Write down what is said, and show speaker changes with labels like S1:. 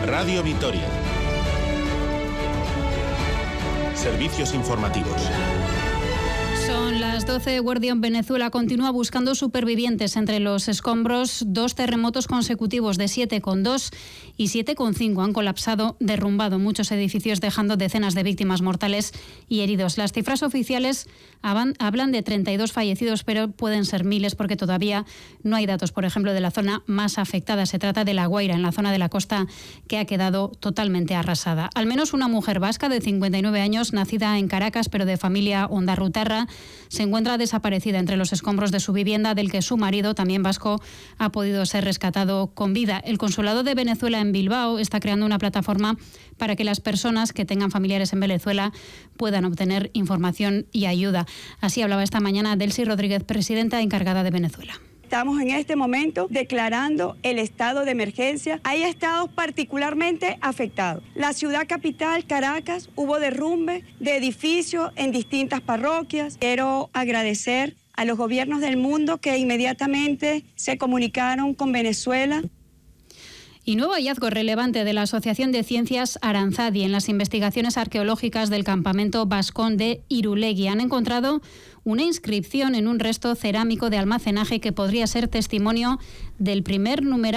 S1: Radio Vitoria. Servicios informativos.
S2: Son las 12. Guardia en Venezuela continúa buscando supervivientes entre los escombros. 2 terremotos consecutivos de 7,2 y 7,5 han colapsado, derrumbado muchos edificios, dejando decenas de víctimas mortales y heridos. Las cifras oficiales hablan de 32 fallecidos, pero pueden ser miles porque todavía no hay datos, por ejemplo, de la zona más afectada. Se trata de La Guaira, en la zona de la costa que ha quedado totalmente arrasada. Al menos una mujer vasca de 59 años, nacida en Caracas, pero de familia ondarrutarra, se encuentra desaparecida entre los escombros de su vivienda, del que su marido, también vasco, ha podido ser rescatado con vida. El Consulado de Venezuela en Bilbao está creando una plataforma para que las personas que tengan familiares en Venezuela puedan obtener información y ayuda. Así hablaba esta mañana Delcy Rodríguez, presidenta encargada de Venezuela.
S3: Estamos en este momento declarando el estado de emergencia. Hay estados particularmente afectados. La ciudad capital, Caracas, hubo derrumbe de edificios en distintas parroquias. Quiero agradecer a los gobiernos del mundo que inmediatamente se comunicaron con Venezuela.
S2: Y nuevo hallazgo relevante de la Asociación de Ciencias Aranzadi en las investigaciones arqueológicas del campamento vascón de Irulegui. Han encontrado una inscripción en un resto cerámico de almacenaje que podría ser testimonio del primer numeral